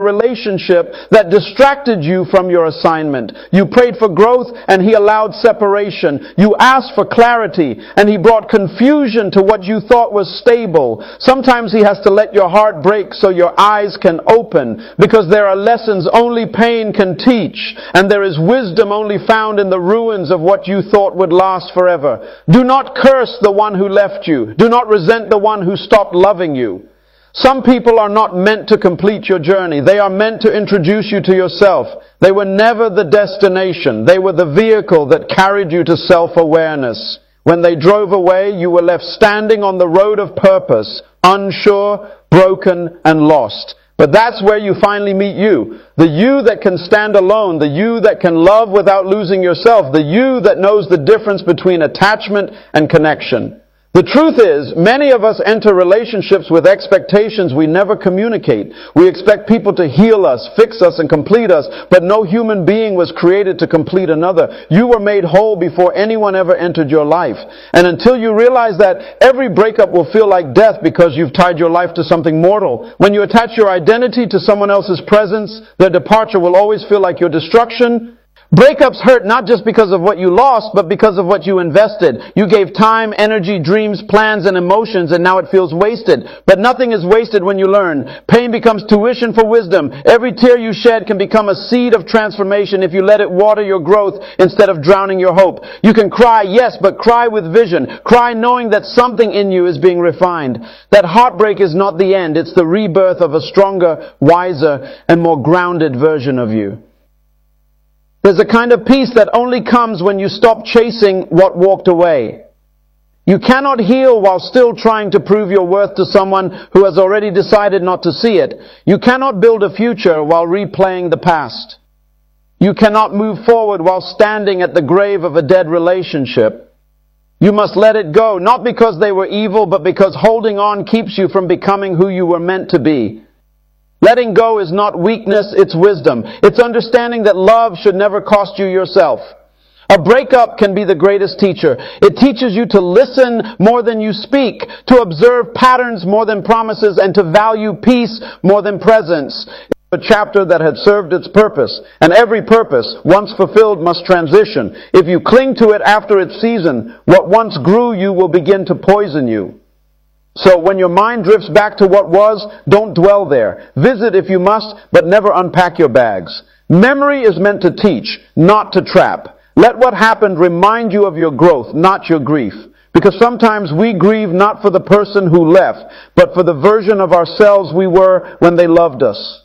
relationship that distracted you from your assignment. You prayed for growth and he allowed separation. You asked for clarity and he brought confusion to what you thought was stable. Sometimes he has to let your heart break so your eyes can open, because there are lessons only pain can teach, and there is wisdom only found in the ruins of what you thought would last forever. Do not curse the one who left you. Do not resent the one who stopped loving you. Some people are not meant to complete your journey. They are meant to introduce you to yourself. They were never the destination. They were the vehicle that carried you to self-awareness. When they drove away, you were left standing on the road of purpose, unsure, broken, and lost. But that's where you finally meet you. The you that can stand alone, the you that can love without losing yourself, the you that knows the difference between attachment and connection. The truth is, many of us enter relationships with expectations we never communicate. We expect people to heal us, fix us, and complete us, but no human being was created to complete another. You were made whole before anyone ever entered your life. And until you realize that, every breakup will feel like death because you've tied your life to something mortal. When you attach your identity to someone else's presence, their departure will always feel like your destruction. Breakups hurt not just because of what you lost, but because of what you invested. You gave time, energy, dreams, plans, and emotions, and now it feels wasted. But nothing is wasted when you learn. Pain becomes tuition for wisdom. Every tear you shed can become a seed of transformation if you let it water your growth instead of drowning your hope. You can cry, yes, but cry with vision. Cry knowing that something in you is being refined. That heartbreak is not the end. It's the rebirth of a stronger, wiser, and more grounded version of you. There's a kind of peace that only comes when you stop chasing what walked away. You cannot heal while still trying to prove your worth to someone who has already decided not to see it. You cannot build a future while replaying the past. You cannot move forward while standing at the grave of a dead relationship. You must let it go, not because they were evil, but because holding on keeps you from becoming who you were meant to be. Letting go is not weakness, it's wisdom. It's understanding that love should never cost you yourself. A breakup can be the greatest teacher. It teaches you to listen more than you speak, to observe patterns more than promises, and to value peace more than presence. It's a chapter that had served its purpose, and every purpose, once fulfilled, must transition. If you cling to it after its season, what once grew you will begin to poison you. So when your mind drifts back to what was, don't dwell there. Visit if you must, but never unpack your bags. Memory is meant to teach, not to trap. Let what happened remind you of your growth, not your grief. Because sometimes we grieve not for the person who left, but for the version of ourselves we were when they loved us.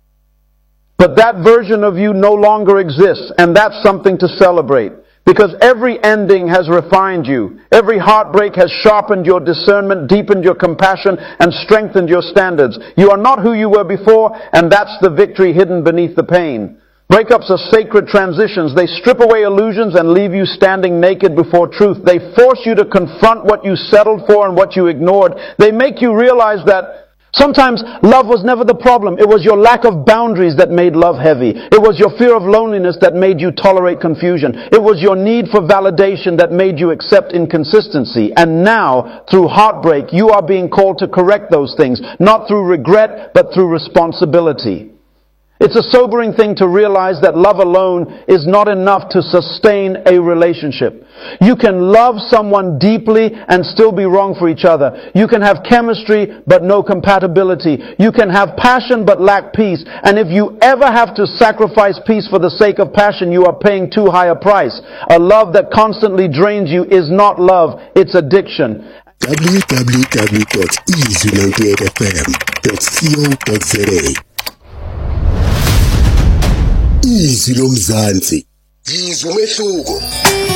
But that version of you no longer exists, and that's something to celebrate. Because every ending has refined you. Every heartbreak has sharpened your discernment, deepened your compassion, and strengthened your standards. You are not who you were before, and that's the victory hidden beneath the pain. Breakups are sacred transitions. They strip away illusions and leave you standing naked before truth. They force you to confront what you settled for and what you ignored. They make you realize that sometimes love was never the problem. It was your lack of boundaries that made love heavy. It was your fear of loneliness that made you tolerate confusion. It was your need for validation that made you accept inconsistency. And now, through heartbreak, you are being called to correct those things, not through regret, but through responsibility. It's a sobering thing to realize that love alone is not enough to sustain a relationship. You can love someone deeply and still be wrong for each other. You can have chemistry but no compatibility. You can have passion but lack peace. And if you ever have to sacrifice peace for the sake of passion, you are paying too high a price. A love that constantly drains you is not love, it's addiction. www.easy98fm.co.za Izwi lomzansi, izwi umehluko.